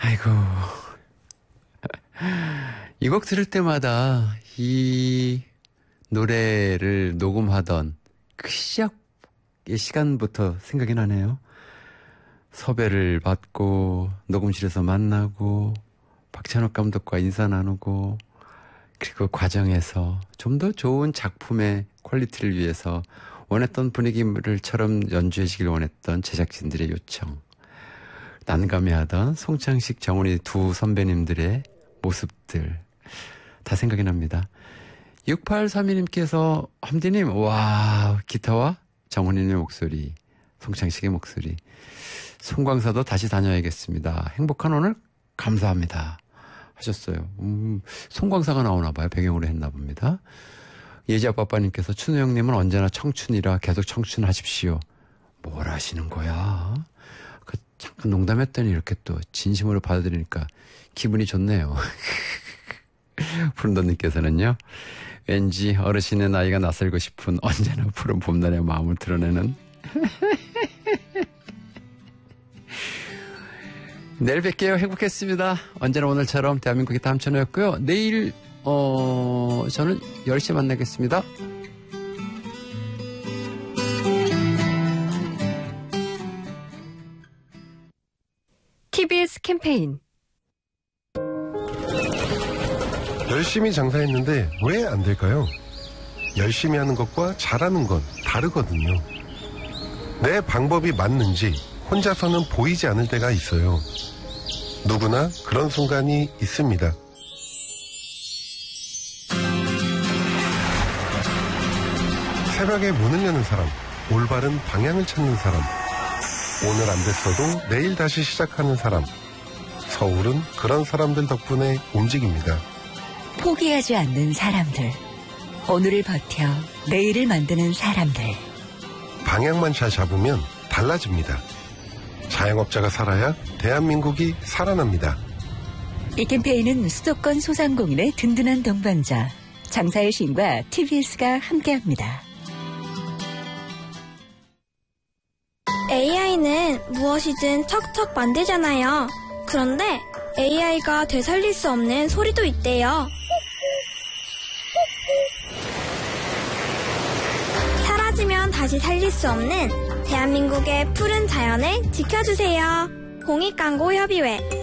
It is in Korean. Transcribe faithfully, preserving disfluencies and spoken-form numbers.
아이고. 이 곡 들을 때마다 이 노래를 녹음하던 그 시작의 시간부터 생각이 나네요. 섭외를 받고 녹음실에서 만나고 박찬욱 감독과 인사 나누고 그리고 과정에서 좀 더 좋은 작품의 퀄리티를 위해서 원했던 분위기를처럼 연주해 주길 원했던 제작진들의 요청, 난감해하던 송창식, 정훈이 두 선배님들의 모습들 다 생각이 납니다. 육팔삼이 님께서 함디님, 와, 기타와 정훈이님의 목소리, 송창식의 목소리, 송광사도 다시 다녀야겠습니다. 행복한 오늘 감사합니다 하셨어요. 음, 송광사가 나오나 봐요. 배경으로 했나 봅니다. 예지아빠빠님께서 춘우 형님은 언제나 청춘이라 계속 청춘하십시오. 뭘 하시는 거야? 그 잠깐 농담했더니 이렇게 또 진심으로 받아들이니까 기분이 좋네요. 푸른돈님께서는요, 왠지 어르신의 나이가 낯설고 싶은 언제나 푸른 봄날의 마음을 드러내는 내일 뵐게요. 행복했습니다. 언제나 오늘처럼 대한민국의 다음천호였고요. 내일 어 저는 열 시에 만나겠습니다. 티비에스 캠페인 열심히 장사했는데 왜 안 될까요? 열심히 하는 것과 잘하는 건 다르거든요. 내 방법이 맞는지 혼자서는 보이지 않을 때가 있어요. 누구나 그런 순간이 있습니다. 새벽에 문을 여는 사람, 올바른 방향을 찾는 사람, 오늘 안 됐어도 내일 다시 시작하는 사람. 서울은 그런 사람들 덕분에 움직입니다. 포기하지 않는 사람들, 오늘을 버텨 내일을 만드는 사람들. 방향만 잘 잡으면 달라집니다. 자영업자가 살아야 대한민국이 살아납니다. 이 캠페인은 수도권 소상공인의 든든한 동반자 장사의 신과 티비에스가 함께합니다. 에이아이는 무엇이든 척척 만들잖아요. 그런데 에이아이가 되살릴 수 없는 소리도 있대요. 사라지면 다시 살릴 수 없는 대한민국의 푸른 자연을 지켜주세요. 공익광고협의회